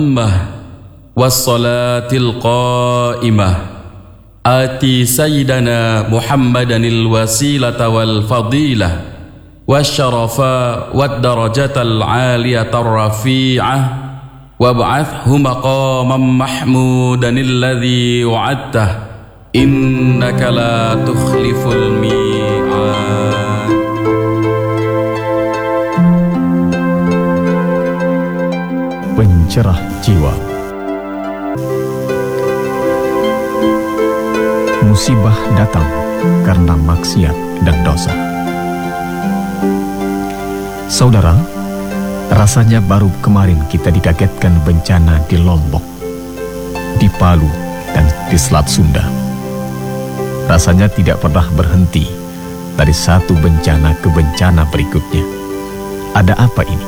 wassalatil qa'imah ati sayyidana Muhammadanil wasilata wal fadilah wasyarafa wad darajatal aliyatar rafi'ah wab'athhu maqaman mahmudanil ladzi wa'adtah innaka la tukhliful mi'ad. Pencerah jiwa. Musibah datang karena maksiat dan dosa. Saudara, rasanya baru kemarin kita dikagetkan bencana di Lombok, di Palu, dan di Selat Sunda. Rasanya tidak pernah berhenti dari satu bencana ke bencana berikutnya. Ada apa ini?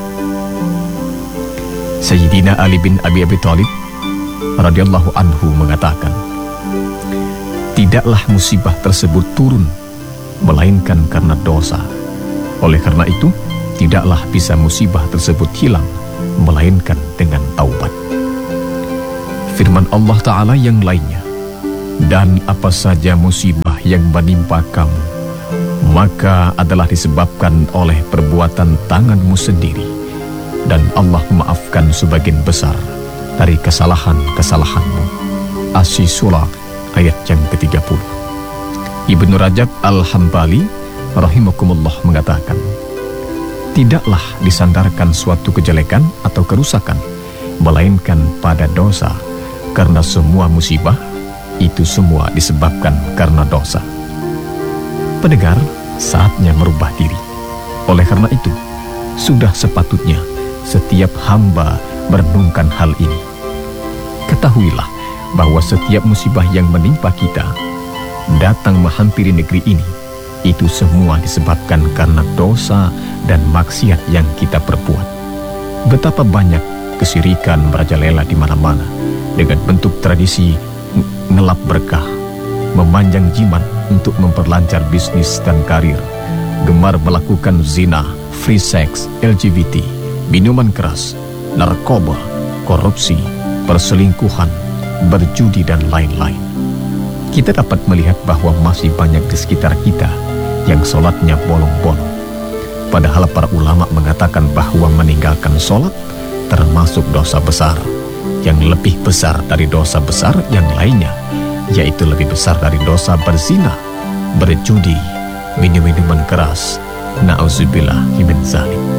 Sayyidina Ali bin Abi Thalib radhiyallahu anhu mengatakan, tidaklah musibah tersebut turun melainkan karena dosa. Oleh karena itu, tidaklah bisa musibah tersebut hilang melainkan dengan taubat. Firman Allah Ta'ala yang lainnya, dan apa saja musibah yang menimpa kamu, maka adalah disebabkan oleh perbuatan tanganmu sendiri, dan Allah memaafkan sebagian besar dari kesalahan-kesalahanmu. As-Surah ayat yang ke-30. Ibnu Rajab Al-Hambali rahimakumullah mengatakan, tidaklah disandarkan suatu kejelekan atau kerusakan melainkan pada dosa, karena semua musibah itu semua disebabkan karena dosa. Pendengar, saatnya merubah diri. Oleh karena itu, sudah sepatutnya setiap hamba merenungkan hal ini. Ketahuilah bahwa setiap musibah yang menimpa kita datang menghampiri negeri ini, itu semua disebabkan karena dosa dan maksiat yang kita perbuat. Betapa banyak kesyirikan merajalela di mana-mana dengan bentuk tradisi ngelap berkah, memanjang jimat untuk memperlancar bisnis dan karir, gemar melakukan zina, free sex, LGBT, minuman keras, narkoba, korupsi, perselingkuhan, berjudi, dan lain-lain. Kita dapat melihat bahwa masih banyak di sekitar kita yang sholatnya bolong-bolong. Padahal para ulama mengatakan bahwa meninggalkan sholat termasuk dosa besar, yang lebih besar dari dosa besar yang lainnya, yaitu lebih besar dari dosa berzina, berjudi, minum minuman keras. Na'udzubillah min dzalik.